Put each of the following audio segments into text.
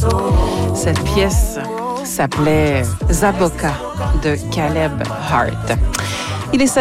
Cette pièce s'appelait Zaboka de Caleb Hart. Il est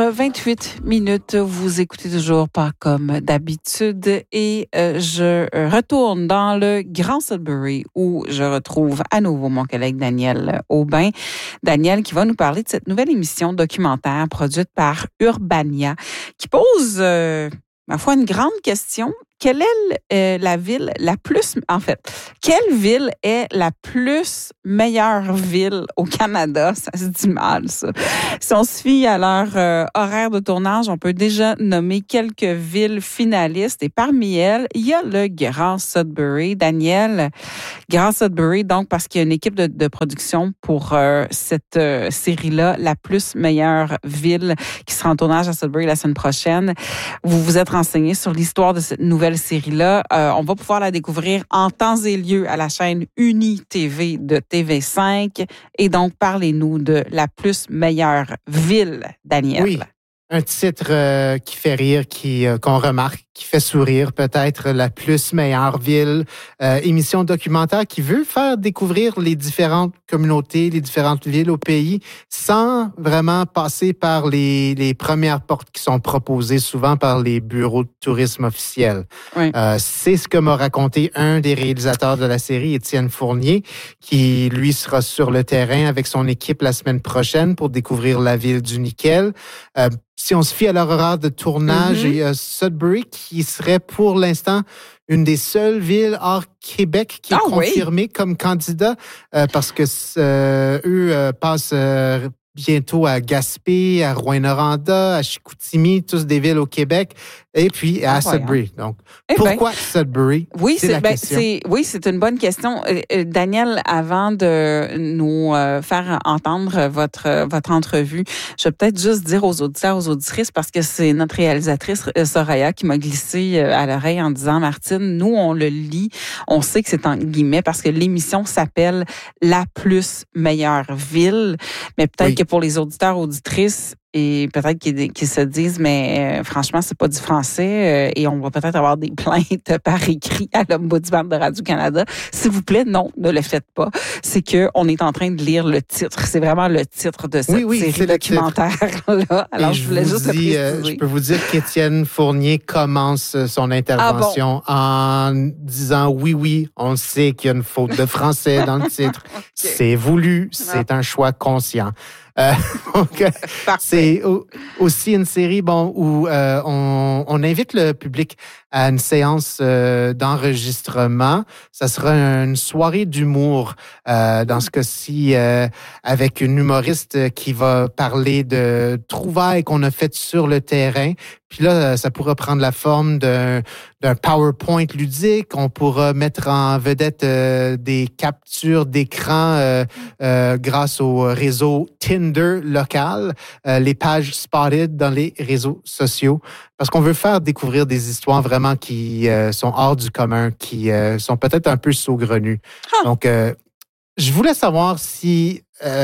16h28. Vous écoutez toujours pas comme d'habitude et je retourne dans le Grand Sudbury où je retrouve à nouveau mon collègue Daniel Aubin. Daniel qui va nous parler de cette nouvelle émission documentaire produite par Urbania qui pose, ma foi, une grande question. Quelle est la ville la plus... En fait, quelle ville est la plus meilleure ville au Canada? Ça se dit mal, ça. Si on se fie à leur horaire de tournage, on peut déjà nommer quelques villes finalistes. Et parmi elles, il y a le Grand Sudbury. Daniel, Grand Sudbury, donc, parce qu'il y a une équipe de production pour cette série-là, la plus meilleure ville qui sera en tournage à Sudbury la semaine prochaine. Vous vous êtes renseigné sur l'histoire de cette nouvelle série-là. On va pouvoir la découvrir en temps et lieu à la chaîne Uni TV de TV5. Et donc, parlez-nous de la plus meilleure ville, Daniel. Oui, un titre qui fait rire, qu'on remarque, qui fait sourire, peut-être la plus meilleure ville. Émission documentaire qui veut faire découvrir les différentes communautés, les différentes villes au pays, sans vraiment passer par les premières portes qui sont proposées souvent par les bureaux de tourisme officiels. Oui. C'est ce que m'a raconté un des réalisateurs de la série, Étienne Fournier, qui, lui, sera sur le terrain avec son équipe la semaine prochaine pour découvrir la ville du nickel. Si on se fie à leur horaire de tournage, il y a Sudbury qui serait pour l'instant une des seules villes hors Québec qui est confirmée comme candidat parce que eux passent bientôt à Gaspé, à Rouyn-Noranda, à Chicoutimi, tous des villes au Québec, et puis à Sudbury. Donc, pourquoi Sudbury? Oui, c'est la question. C'est une bonne question. Daniel, avant de nous faire entendre votre entrevue, je vais peut-être juste dire aux auditeurs, aux auditrices, parce que c'est notre réalisatrice, Soraya, qui m'a glissé à l'oreille en disant, Martine, nous, on le lit, on sait que c'est en guillemets, parce que l'émission s'appelle « La plus meilleure ville », mais peut-être que pour les auditeurs, auditrices, et peut-être qu'ils se disent, mais franchement, c'est pas du français et on va peut-être avoir des plaintes par écrit à l'Ombudsman de Radio-Canada. S'il vous plaît, non, ne le faites pas. C'est que on est en train de lire le titre. C'est vraiment le titre de cette série documentaire-là. Alors, je voulais juste le préciser. Je peux vous dire qu'Étienne Fournier commence son intervention en disant oui, on sait qu'il y a une faute de français dans le titre. C'est voulu, c'est un choix conscient. Donc, c'est aussi une série où on invite le public à une séance d'enregistrement. Ça sera une soirée d'humour dans ce cas-ci avec une humoriste qui va parler de trouvailles qu'on a faites sur le terrain. Puis là, ça pourra prendre la forme d'un PowerPoint ludique. On pourra mettre en vedette des captures d'écran grâce au réseau Tinder local, les pages Spotted dans les réseaux sociaux. Parce qu'on veut faire découvrir des histoires vraiment qui sont hors du commun, qui sont peut-être un peu saugrenues. Donc, je voulais savoir si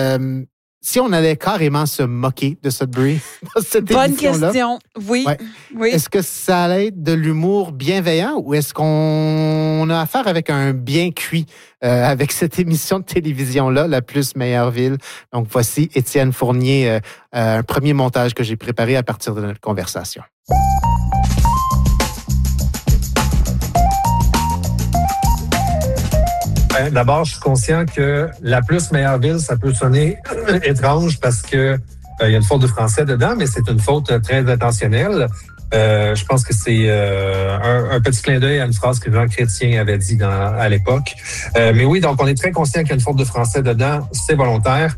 on allait carrément se moquer de Sudbury dans cette émission-là. Bonne question. Oui. Est-ce que ça allait être de l'humour bienveillant ou est-ce qu'on a affaire avec un bien cuit avec cette émission de télévision-là, La plus meilleure ville? Donc, voici Étienne Fournier, un premier montage que j'ai préparé à partir de notre conversation. D'abord, je suis conscient que la plus meilleure ville, ça peut sonner étrange parce que il y a une faute de français dedans, mais c'est une faute très intentionnelle. Je pense que c'est un petit clin d'œil à une phrase que Jean Chrétien avait dit à l'époque. Mais oui, donc on est très conscient qu'il y a une faute de français dedans, c'est volontaire.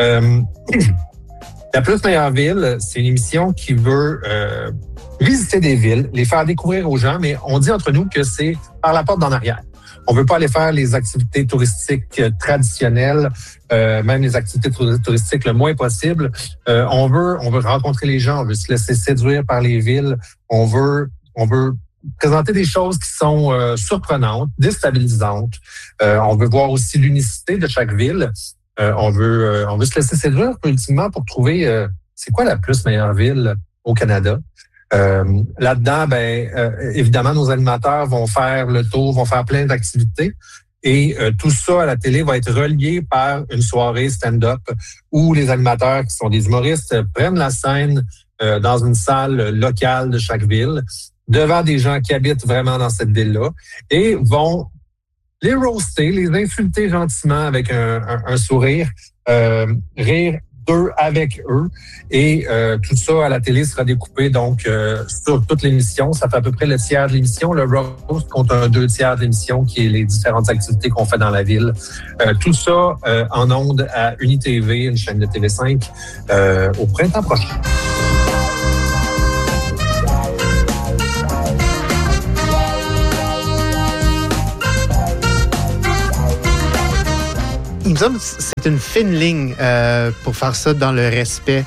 La plus meilleure ville, c'est une émission qui veut visiter des villes, les faire découvrir aux gens, mais on dit entre nous que c'est par la porte d'en arrière. On veut pas aller faire les activités touristiques traditionnelles, même les activités touristiques le moins possible. On veut rencontrer les gens, on veut se laisser séduire par les villes, on veut présenter des choses qui sont surprenantes, déstabilisantes. On veut voir aussi l'unicité de chaque ville. On veut se laisser séduire ultimement pour trouver c'est quoi la plus meilleure ville au Canada. Là-dedans, évidemment, nos animateurs vont faire le tour, vont faire plein d'activités. Et tout ça à la télé va être relié par une soirée stand-up où les animateurs qui sont des humoristes prennent la scène dans une salle locale de chaque ville, devant des gens qui habitent vraiment dans cette ville-là, et vont les roaster, les insulter gentiment avec un sourire, rire d'eux avec eux. Et tout ça à la télé sera découpé donc sur toute l'émission. Ça fait à peu près le tiers de l'émission. Le roast compte un 2/3 de l'émission qui est les différentes activités qu'on fait dans la ville. Tout ça en ondes à UniTV, une chaîne de TV5, au printemps prochain. Il me semble que c'est une fine ligne pour faire ça dans le respect.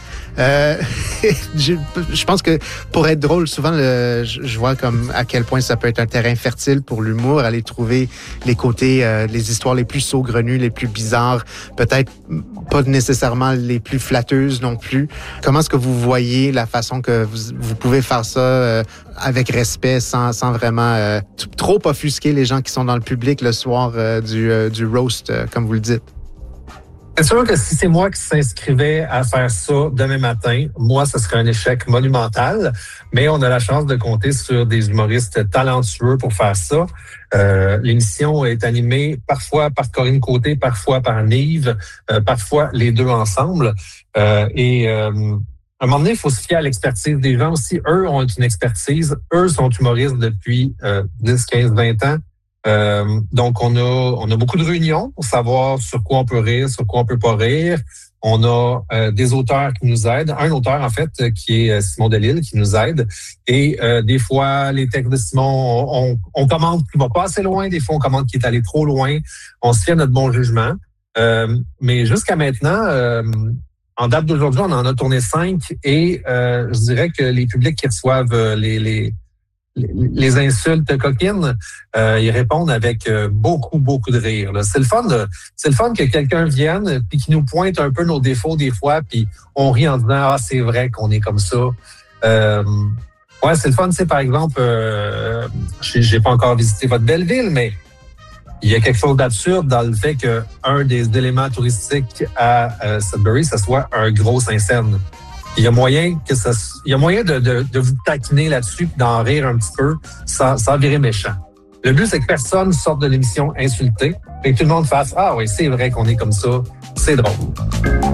Je pense que pour être drôle, souvent, je vois comme à quel point ça peut être un terrain fertile pour l'humour, aller trouver les côtés, les histoires les plus saugrenues, les plus bizarres, peut-être pas nécessairement les plus flatteuses non plus. Comment est-ce que vous voyez la façon que vous pouvez faire ça avec respect, sans vraiment trop offusquer les gens qui sont dans le public le soir du roast, comme vous le dites? C'est sûr que si c'est moi qui s'inscrivais à faire ça demain matin, moi, ce serait un échec monumental, mais on a la chance de compter sur des humoristes talentueux pour faire ça. L'émission est animée parfois par Corinne Côté, parfois par Nive, parfois les deux ensemble. À un moment donné, il faut se fier à l'expertise des gens aussi. Eux ont une expertise. Eux sont humoristes depuis 10, 15, 20 ans. Donc, on a beaucoup de réunions pour savoir sur quoi on peut rire, sur quoi on peut pas rire. On a des auteurs qui nous aident. Un auteur, en fait, qui est Simon Delille, qui nous aide. Et des fois, les textes de Simon, on commande qu'il va pas assez loin. Des fois, on commande qu'il est allé trop loin. On se fie à notre bon jugement. Mais jusqu'à maintenant, en date d'aujourd'hui, on en a tourné 5. Et je dirais que les publics qui reçoivent les insultes coquines, ils répondent avec beaucoup de rire. Là. C'est le fun que quelqu'un vienne puis qui nous pointe un peu nos défauts des fois, puis on rit en disant ah c'est vrai qu'on est comme ça. Ouais, c'est le fun. C'est par exemple, j'ai pas encore visité votre belle ville, mais il y a quelque chose d'absurde dans le fait que un des éléments touristiques à Sudbury, ce soit un gros Saint-Saëns. Il y a moyen de vous taquiner là-dessus, d'en rire un petit peu, sans virer méchant. Le but, c'est que personne sorte de l'émission insulté et que tout le monde fasse « Ah oui, c'est vrai qu'on est comme ça, c'est drôle ».